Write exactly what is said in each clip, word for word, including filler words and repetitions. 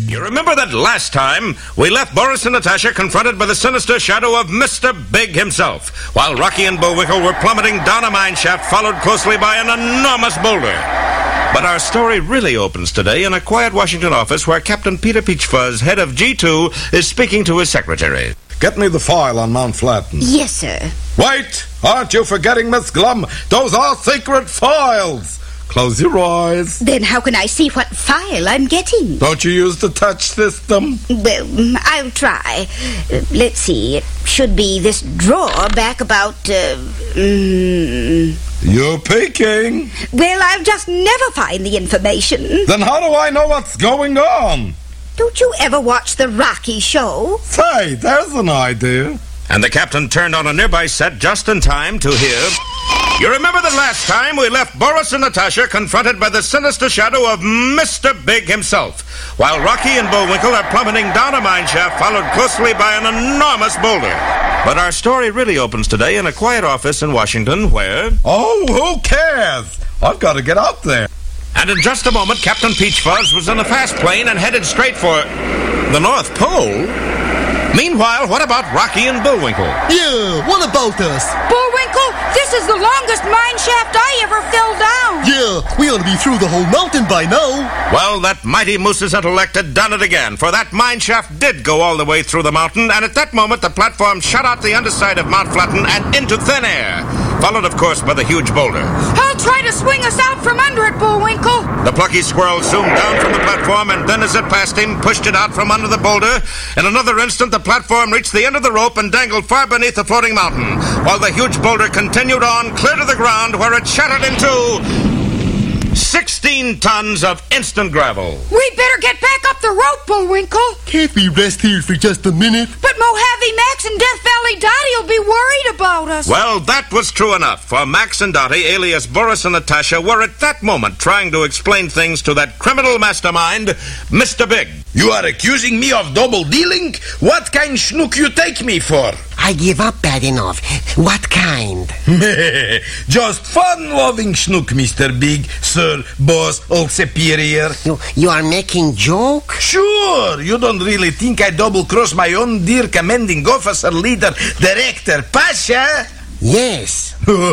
You remember that last time we left Boris and Natasha confronted by the sinister shadow of Mister Big himself, while Rocky and Bullwinkle were plummeting down a mine shaft followed closely by an enormous boulder. But our story really opens today in a quiet Washington office where Captain Peter Peachfuzz, head of G two, is speaking to his secretary. Get me the file on Mount Flatten. Yes, sir. Wait! Aren't you forgetting, Miss Glum? Those are secret files! Close your eyes. Then how can I see what file I'm getting? Don't you use the touch system? Well, I'll try. Uh, let's see. It should be this drawer back about, uh... Mm, You're peeking. well, I'll just never find the information. Then how do I know what's going on? Don't you ever watch the Rocky Show? Say, there's an idea. And the captain turned on a nearby set just in time to hear... You remember that last time we left Boris and Natasha confronted by the sinister shadow of Mister Big himself, while Rocky and Bullwinkle are plummeting down a mine shaft followed closely by an enormous boulder. But our story really opens today in a quiet office in Washington where... Oh, who cares? I've got to get out there. And in just a moment, Captain Peachfuzz was in a fast plane and headed straight for the North Pole. Meanwhile, what about Rocky and Bullwinkle? Yeah, what about us? Bullwinkle, this is the longest mine shaft I ever fell down. Yeah, we ought to be through the whole mountain by now. Well, that mighty moose's intellect had done it again, for that mine shaft did go all the way through the mountain, and at that moment the platform shot out the underside of Mount Flatten and into thin air, followed, of course, by the huge boulder. I'll try to swing us out from under it, Bullwinkle. The plucky squirrel zoomed down from the platform, and then as it passed him, pushed it out from under the boulder. In another instant, the platform reached the end of the rope and dangled far beneath the floating mountain, while the huge boulder continued on clear to the ground, where it shattered into sixteen tons of instant gravel. We'd better get back up the rope, Bullwinkle. Can't we rest here for just a minute? But Mojave Max and Death Valley Dottie will be worried about us. Well, that was true enough, for Max and Dottie, alias Boris and Natasha, were at that moment trying to explain things to that criminal mastermind, Mister Big. You are accusing me of double dealing? What kind schnook you take me for? I give up bad enough. What kind? Just fun-loving schnook, Mister Big, sir, boss, old superior. You, you are making joke? Sure, you don't really think I double-cross my own dear commanding officer, leader, director, Pasha? Yes.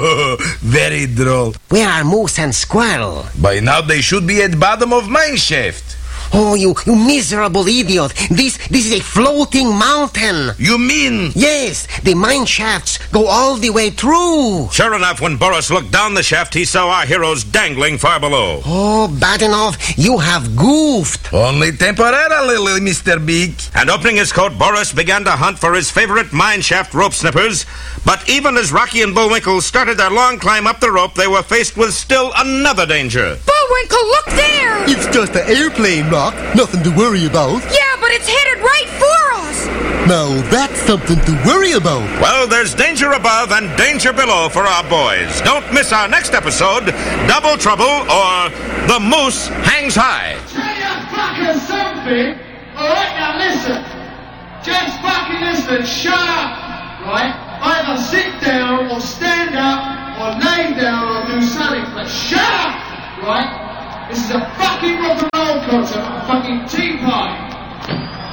Very droll. Where are Moose and Squirrel? By now they should be at bottom of mine shaft. Oh, you, you miserable idiot. This, this is a floating mountain. You mean? Yes, the mine shafts go all the way through. Sure enough, when Boris looked down the shaft, he saw our heroes dangling far below. Oh, bad enough. You have goofed. Only temporarily, Mister Big. And opening his coat, Boris began to hunt for his favorite mine shaft rope snippers. But even as Rocky and Bullwinkle started their long climb up the rope, they were faced with still another danger. Bullwinkle, look there. It's just an airplane, Rock. Nothing to worry about. Yeah, but it's headed right for us. Now, that's something to worry about. Well, there's danger above and danger below for our boys. Don't miss our next episode, Double Trouble or The Moose Hangs High. Tell you fucking something. All right, now listen. Just fucking listen. Shut up, right? Either sit down or stand up or lay down or do something. But shut up, right? This is a fucking rock and roll concert, a fucking tea party.